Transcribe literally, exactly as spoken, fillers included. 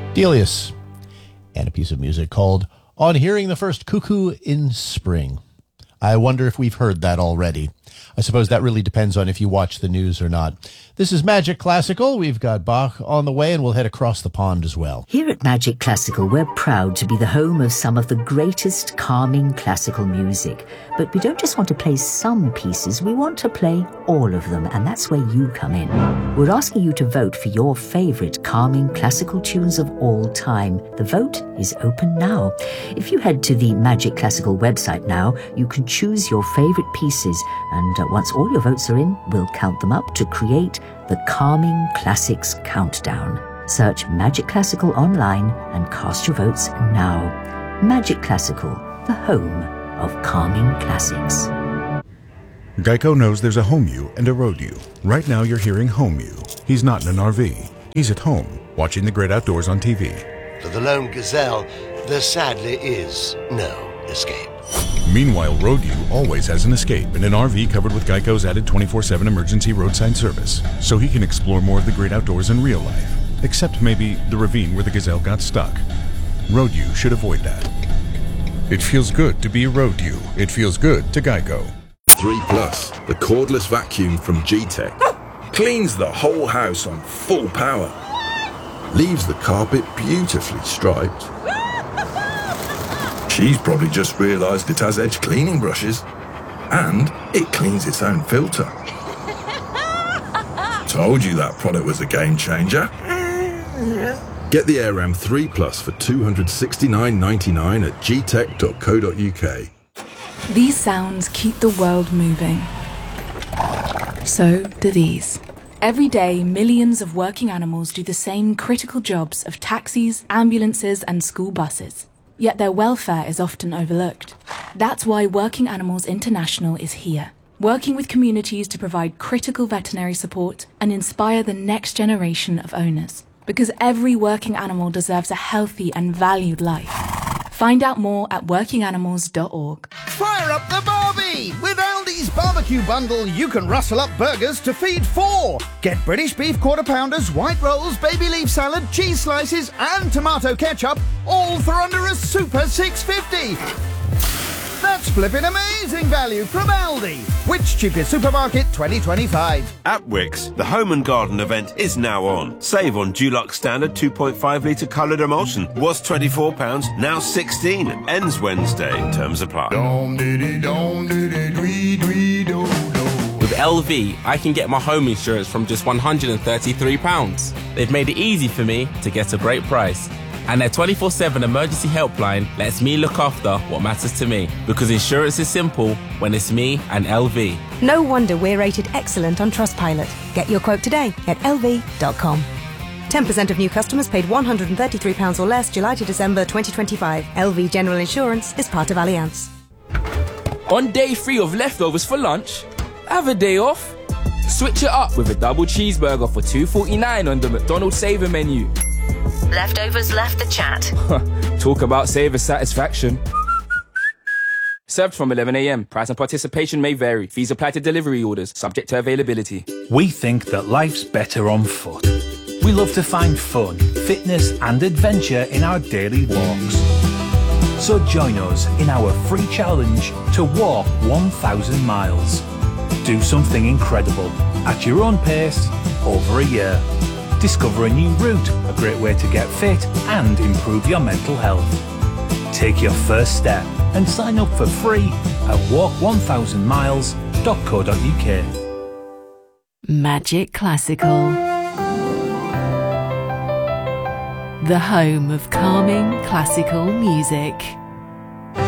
Delius, and a piece of music called On Hearing the First Cuckoo in Spring. I wonder if we've heard that already. I suppose that really depends on if you watch the news or not. This is Magic Classical. We've got Bach on the way, and we'll head across the pond as well. Here at Magic Classical, we're proud to be the home of some of the greatest calming classical music. But we don't just want to play some pieces, we want to play all of them, and that's where you come in. We're asking you to vote for your favourite calming classical tunes of all time. The vote is open now. If you head to the Magic Classical website now, you can choose your favourite pieces, and uh, once all your votes are in, we'll count them up to create the Calming Classics Countdown. Search Magic Classical online and cast your votes now. Magic Classical, the home of calming classics. Geico knows there's a home you and a road you. Right now you're hearing home you. He's not in an R V. He's at home, watching the great outdoors on T V. For the lone gazelle, there sadly is no escape. Meanwhile, Road U always has an escape in an R V covered with Geico's added twenty-four seven emergency roadside service, so he can explore more of the great outdoors in real life, except maybe the ravine where the gazelle got stuck. Road U should avoid that. It feels good to be Road U. It feels good to Geico. three plus, the cordless vacuum from G-Tech. Cleans the whole house on full power. Leaves the carpet beautifully striped. She's probably just realised it has edge cleaning brushes. And it cleans its own filter. Told you that product was a game changer. Get the AirRam three plus for two hundred sixty-nine ninety-nine at g tech dot co dot u k. These sounds keep the world moving. So do these. Every day, millions of working animals do the same critical jobs of taxis, ambulances, and school buses. Yet their welfare is often overlooked. That's why Working Animals International is here, working with communities to provide critical veterinary support and inspire the next generation of owners. Because every working animal deserves a healthy and valued life. Find out more at working animals dot org. Fire up the Barbie! With Aldi's Barbecue Bundle, you can rustle up burgers to feed four. Get British beef quarter pounders, white rolls, baby leaf salad, cheese slices, and tomato ketchup, all for under a super six fifty. That's flipping amazing value from Aldi. Which cheapest supermarket twenty twenty-five? At Wickes, the Home and Garden event is now on. Save on Dulux Standard two point five litre coloured emulsion. Was twenty-four pounds, now sixteen. Ends Wednesday. Terms apply. With L V, I can get my home insurance from just one hundred thirty-three pounds. They've made it easy for me to get a great price. And their twenty-four seven emergency helpline lets me look after what matters to me. Because insurance is simple when it's me and L V. No wonder we're rated excellent on Trustpilot. Get your quote today at L V dot com. ten percent of new customers paid one hundred thirty-three pounds or less July to December twenty twenty-five. L V General Insurance is part of Allianz. On day three of leftovers for lunch, have a day off. Switch it up with a double cheeseburger for two forty-nine on the McDonald's Saver menu. Leftovers left the chat. Talk about saver satisfaction. Served from eleven a m. Price and participation may vary. Fees apply to delivery orders, subject to availability. We think that life's better on foot. We love to find fun, fitness and adventure in our daily walks. So join us in our free challenge to walk one thousand miles. Do something incredible at your own pace over a year. Discover a new route, a great way to get fit and improve your mental health. Take your first step and sign up for free at walk one thousand miles dot co dot u k. Magic Classical, the home of calming classical music.